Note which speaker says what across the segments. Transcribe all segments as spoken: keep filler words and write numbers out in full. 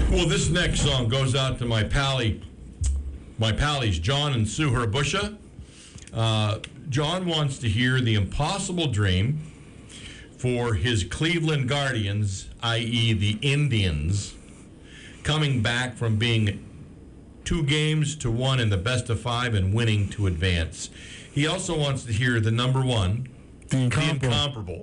Speaker 1: Well, this next song goes out to my pally, my pallies, John and Sue Herbusha. Uh, John wants to hear The Impossible Dream for his Cleveland Guardians, that is the Indians, coming back from being two games to one in the best of five and winning to advance. He also wants to hear the number one,
Speaker 2: The
Speaker 1: The
Speaker 2: Incomparable.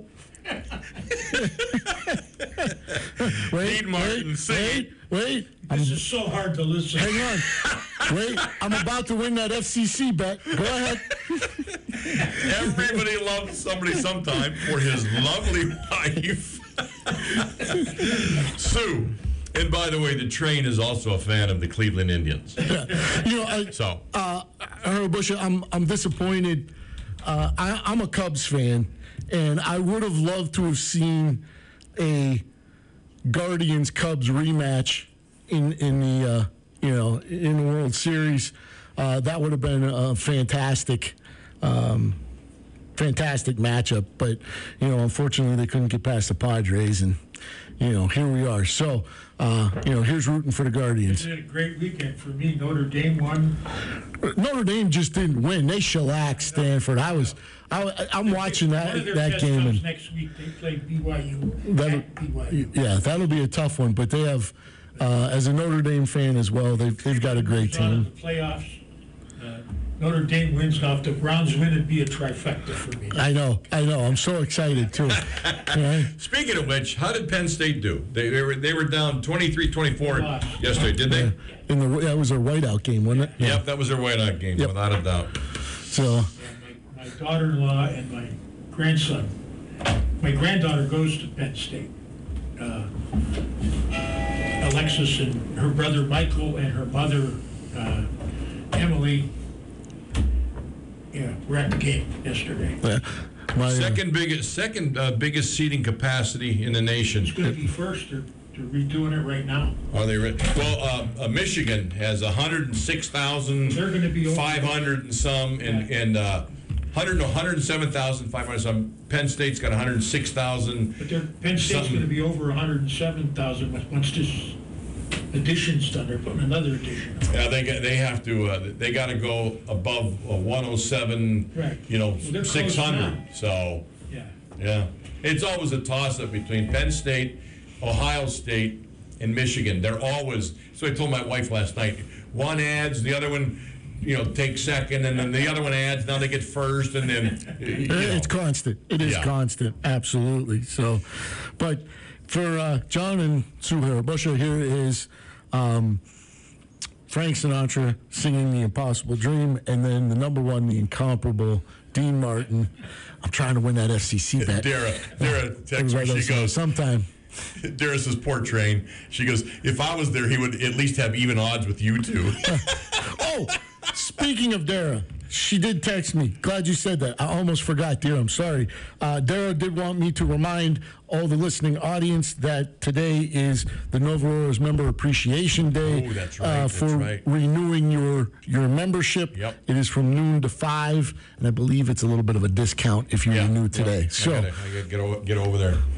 Speaker 1: Incomparable.
Speaker 2: wait,
Speaker 1: Dean Martin,
Speaker 2: wait,
Speaker 1: sing.
Speaker 2: wait, wait. I'm,
Speaker 3: This is so hard to listen.
Speaker 2: hang on. Wait, I'm about to win that F C C bet. Go ahead.
Speaker 1: Everybody loves somebody sometime for his lovely wife, Sue. And by the way, the train is also a fan of the Cleveland Indians.
Speaker 2: Yeah. You know, I,
Speaker 1: So,
Speaker 2: uh, Herbusha, I'm I'm disappointed. Uh, I, I'm a Cubs fan, and I would have loved to have seen a Guardians Cubs rematch in in the uh, you know in the World Series. Uh, that would have been a fantastic. Um, fantastic matchup, but you know, unfortunately, they couldn't get past the Padres, and you know, here we are. So, uh, you know, here's rooting for the Guardians.
Speaker 3: It's a great weekend for me. Notre Dame won.
Speaker 2: Notre Dame just didn't win. They shellacked Stanford. I was, I, I'm watching
Speaker 3: One of
Speaker 2: that
Speaker 3: their
Speaker 2: that
Speaker 3: test
Speaker 2: game,
Speaker 3: comes
Speaker 2: and
Speaker 3: next week they play B Y U
Speaker 2: that'll,
Speaker 3: at B Y U.
Speaker 2: yeah, that'll be a tough one. But they have, uh, as a Notre Dame fan as well, they've they've got a great
Speaker 3: Out of
Speaker 2: team.
Speaker 3: the playoffs. Uh, Notre Dame wins. Now, if the Browns win, it'd be a trifecta for me.
Speaker 2: I know, I know. I'm so excited too. Yeah.
Speaker 1: speaking of which, how did Penn State do? They, they were they were down twenty-three twenty-four
Speaker 3: Lost.
Speaker 1: yesterday, did they?
Speaker 2: In the that was a whiteout game, wasn't it?
Speaker 1: Yep, that was their whiteout game,
Speaker 2: Yep.
Speaker 1: without a doubt.
Speaker 2: So,
Speaker 3: Yeah, my, my daughter-in-law and my grandson. My granddaughter goes to Penn State. Uh, Alexis and her brother Michael and her mother uh, Emily. Yeah, we're at the game yesterday.
Speaker 2: yeah. My, uh,
Speaker 1: Second biggest second uh, biggest seating capacity in the nation.
Speaker 3: It's going to be first. They're, they're redoing it right now.
Speaker 1: Are they re- well? Uh, uh, Michigan has one hundred six thousand
Speaker 3: They're going to be over.
Speaker 1: five hundred and some, and
Speaker 3: Yeah.
Speaker 1: and uh, one hundred no, one hundred seven thousand five hundred some. Penn State's got one hundred six thousand.
Speaker 3: But they're, Penn State's
Speaker 1: Something.
Speaker 3: going to be over one hundred seven thousand once this addition's done. They're putting another addition on.
Speaker 1: Yeah, they got, they have to uh, they got to go above uh, one oh seven.
Speaker 3: Right.
Speaker 1: You know,
Speaker 3: Well, they're close
Speaker 1: six hundred.
Speaker 3: now.
Speaker 1: So
Speaker 3: Yeah.
Speaker 1: yeah, it's always a toss up between Penn State, Ohio State, and Michigan. They're always. So I told my wife last night. One adds, the other one, you know, takes second, and then the other one adds. Now they get first, and then you know.
Speaker 2: It's constant. It is
Speaker 1: Yeah.
Speaker 2: constant. Absolutely. So, but for uh, John and Sue Herbusha, here is um, Frank Sinatra singing The Impossible Dream, and then the number one, The Incomparable, Dean Martin. I'm trying to win that F C C bet.
Speaker 1: Dara, Dara texts me.
Speaker 2: Everybody
Speaker 1: She
Speaker 2: knows
Speaker 1: goes,
Speaker 2: sometime.
Speaker 1: Dara says, poor train. She goes, if I was there, he would at least have even odds with you two.
Speaker 2: Oh, speaking of Dara, she did text me. Glad you said that. I almost forgot, dear. I'm sorry. Uh, Dara did want me to remind all the listening audience that today is the Nova Aurora's Member Appreciation Day.
Speaker 1: Oh, that's right,
Speaker 2: Uh,
Speaker 1: that's
Speaker 2: for
Speaker 1: right.
Speaker 2: renewing your your membership.
Speaker 1: Yep.
Speaker 2: It is from noon to five, and I believe it's a little bit of a discount if you
Speaker 1: Yeah,
Speaker 2: renew
Speaker 1: yeah.
Speaker 2: today.
Speaker 1: I
Speaker 2: So.
Speaker 1: gotta, I gotta get, over, get over there.